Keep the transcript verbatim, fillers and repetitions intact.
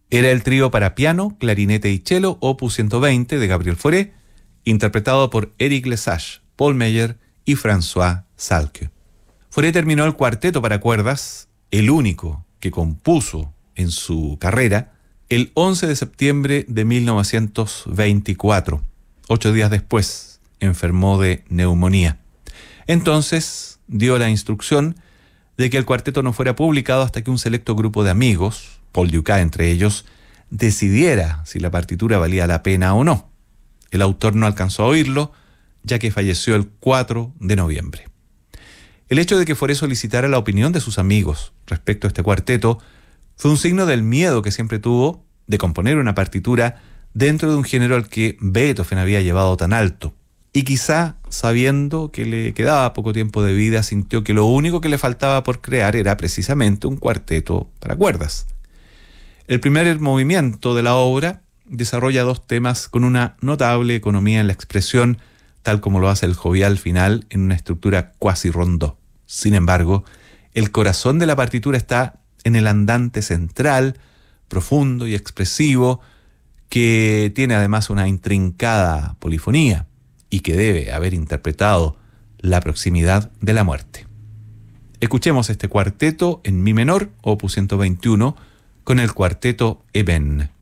Era el trío para piano, clarinete y cello, opus ciento veinte de Gabriel Fauré, interpretado por Eric Lesage, Paul Meyer y François Salke. Fauré terminó el cuarteto para cuerdas, el único que compuso en su carrera, el once de septiembre de mil novecientos veinticuatro. Ocho días después, enfermó de neumonía. Entonces dio la instrucción de que el cuarteto no fuera publicado hasta que un selecto grupo de amigos, Paul Dukas entre ellos, decidiera si la partitura valía la pena o no. El autor no alcanzó a oírlo, ya que falleció el cuatro de noviembre. El hecho de que Fauré solicitara la opinión de sus amigos respecto a este cuarteto fue un signo del miedo que siempre tuvo de componer una partitura dentro de un género al que Beethoven había llevado tan alto. Y quizá, sabiendo que le quedaba poco tiempo de vida, sintió que lo único que le faltaba por crear era precisamente un cuarteto para cuerdas. El primer movimiento de la obra desarrolla dos temas con una notable economía en la expresión, tal como lo hace el jovial final en una estructura cuasi rondó. Sin embargo, el corazón de la partitura está en el andante central, profundo y expresivo, que tiene además una intrincada polifonía y que debe haber interpretado la proximidad de la muerte. Escuchemos este cuarteto en mi menor, opus ciento veintiuno, con el cuarteto Eben.